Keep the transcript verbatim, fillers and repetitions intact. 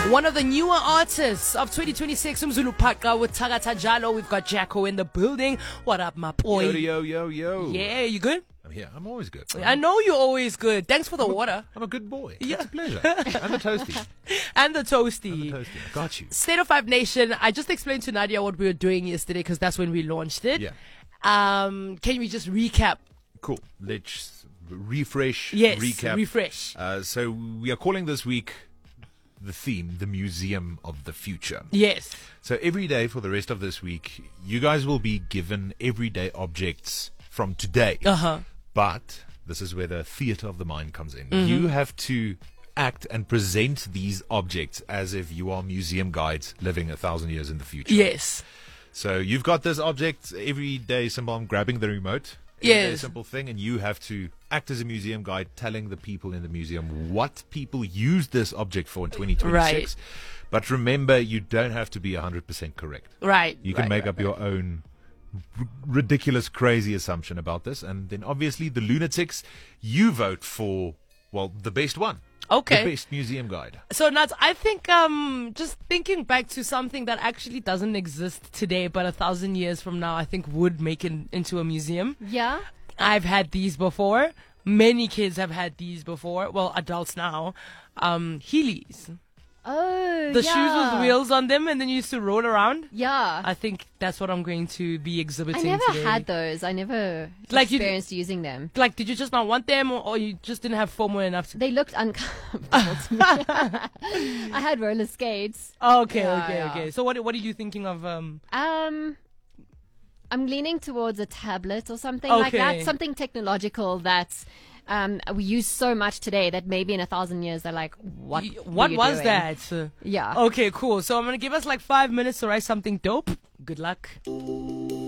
One of the newer artists of twenty twenty-six, Umzulu Paka with Tagata Jalo. We've got Jacko in the building. What up, my boy? Yo, yo, yo, yo. Yeah, you good? I'm here. I'm always good. I know you're always good. Thanks for the I'm a, water. I'm a good boy. Yeah. It's a pleasure. And the toasty. And the toasty. And the toasty. I got you. State of Five Nation. I just explained to Nadia what we were doing yesterday because that's when we launched it. Yeah. Um, can we just recap? Cool. Let's refresh. Yes, recap. refresh. Uh, so we are calling this week the theme, the Museum of the Future. Yes. So every day for the rest of this week, you guys will be given everyday objects from today. Uh-huh. But this is where the theater of the mind comes in. Mm-hmm. You have to act and present these objects as if you are museum guides living a thousand years in the future. Yes. So you've got this object, everyday symbol. I'm grabbing the remote. Everyday Yes. simple thing, and you have to act as a museum guide, telling the people in the museum what people use this object for in twenty twenty-six. Right. But remember, you don't have to be one hundred percent correct. Right. You can right, make right, up right. your own r- ridiculous, crazy assumption about this. And then obviously the lunatics, you vote for, well, the best one. Okay. The best museum guide. So Nats, I think um just thinking back to something that actually doesn't exist today, but a thousand years from now, I think would make it into a museum. Yeah. I've had these before. Many kids have had these before. Well, adults now. Um, Heelys. Oh, The yeah. shoes with wheels on them, and then you used to roll around. Yeah. I think that's what I'm going to be I exhibiting never today. had those. I never Like you- experienced using them. Like, did you just not want them, or, or you just didn't have FOMO enough to? They looked uncomfortable to me. I had roller skates. Oh, okay, Yeah, okay, yeah. okay. So what what are you thinking of? Um, Um, I'm leaning towards a tablet or something like Okay. that. Something technological that um, we use so much today that maybe in a thousand years they're like, what? y- were what you was doing? that? Uh, Yeah. Okay, cool. So I'm gonna give us like five minutes to write something dope. Good luck.